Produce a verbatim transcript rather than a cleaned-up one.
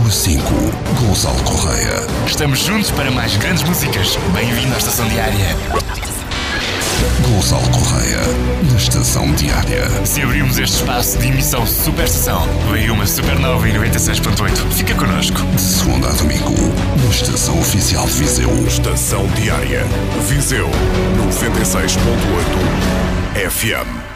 número cinco, Gonçalo Correia. Estamos juntos para mais grandes músicas. Bem-vindo à Estação Diária. Gonçalo Correia, na Estação Diária. Se abrirmos este espaço de emissão Super Estação, veio uma Supernova em noventa e seis ponto oito. Fica connosco. De segunda a domingo, na Estação Oficial de Viseu. Estação Diária. Viseu noventa e seis ponto oito F M.